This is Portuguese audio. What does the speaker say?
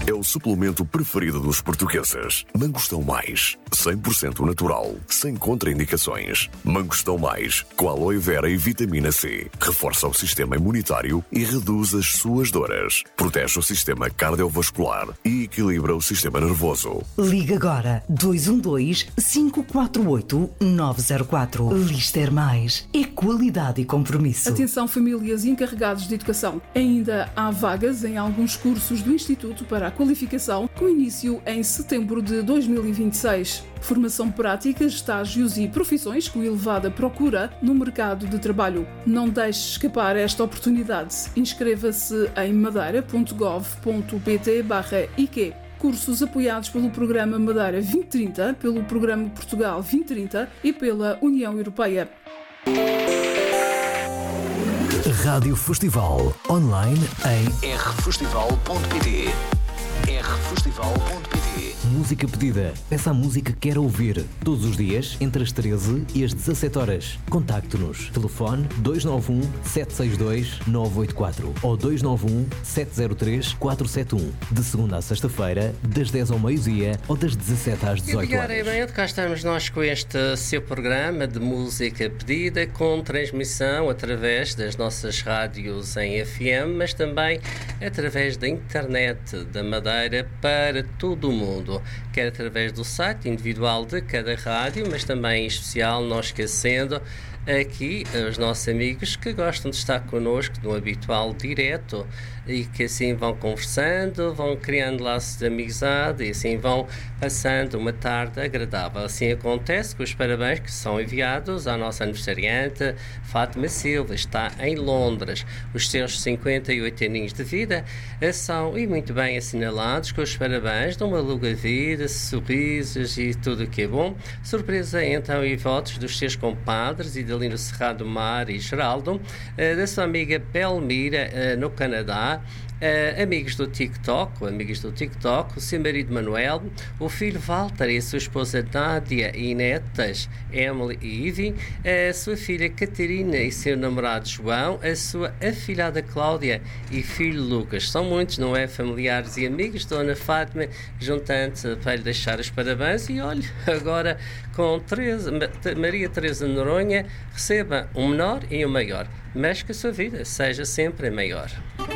é o suplemento preferido dos portugueses. Mangostão Mais, 100% natural, sem contraindicações. Mangostão Mais, com aloe vera e vitamina C. Reforça o sistema imunitário e reduz as suas dores. Protege o sistema cardiovascular e equilibra o sistema nervoso. Liga agora 212-548-904. Lister Mais é qualidade e compromisso. Atenção, famílias e encarregados de educação. Ainda há vagas em alguns cursos do Instituto para a Qualificação, com início em setembro de 2026. Formação prática, estágios e profissões com elevada procura no mercado de trabalho. Não deixe escapar esta oportunidade. Inscreva-se em madeira.gov.pt/IQ. Cursos apoiados pelo Programa Madeira 2030, pelo Programa Portugal 2030 e pela União Europeia. Rádio Festival, online em rfestival.pt. rfestival.pt. Música pedida. Peça a música que quer ouvir. Todos os dias, entre as 13 e as 17 horas. Contacte-nos. Telefone 291-762-984 ou 291-703-471. De segunda a sexta-feira, das 10 ao meio-dia ou das 17 às 18 horas. E bem, cá estamos nós com este seu programa de música pedida, com transmissão através das nossas rádios em FM, mas também através da internet da Madeira para todo o mundo. Quer através do site individual de cada rádio, mas também em especial, não esquecendo aqui os nossos amigos que gostam de estar connosco no habitual direto e que assim vão conversando, vão criando laços de amizade e assim vão passando uma tarde agradável. Assim acontece com os parabéns que são enviados à nossa aniversariante Fátima Silva, está em Londres. Os seus 58 aninhos de vida são e muito bem assinalados com os parabéns de uma longa vida, sorrisos e tudo o que é bom. Surpresa então e votos dos seus compadres e da Lino Cerrado Mar e Geraldo, da sua amiga Belmira no Canadá, amigos do TikTok, o seu marido Manuel, o filho Walter e a sua esposa Nádia e netas Emily e Ivy, a sua filha Catarina e seu namorado João, a sua afilhada Cláudia e filho Lucas. São muitos, não é? Familiares e amigos de Dona Fátima, juntando para lhe deixar os parabéns. E olha, agora com Maria Teresa Noronha, receba um menor e um maior, mas que a sua vida seja sempre a maior.